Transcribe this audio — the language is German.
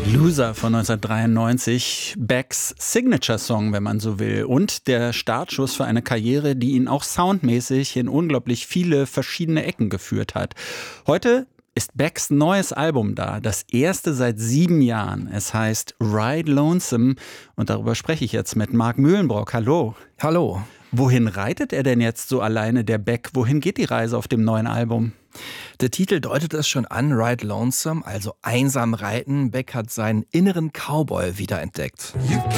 Loser von 1993, Becks Signature-Song, wenn man so will. Und der Startschuss für eine Karriere, die ihn auch soundmäßig in unglaublich viele verschiedene Ecken geführt hat. Heute ist Becks neues Album da, das erste seit 7 Jahren. Es heißt Ride Lonesome und darüber spreche ich jetzt mit Marc Mühlenbrock. Hallo. Hallo. Wohin reitet er denn jetzt so alleine, der Beck? Wohin geht die Reise auf dem neuen Album? Der Titel deutet es schon an, Ride Lonesome, also einsam reiten. Beck hat seinen inneren Cowboy wiederentdeckt.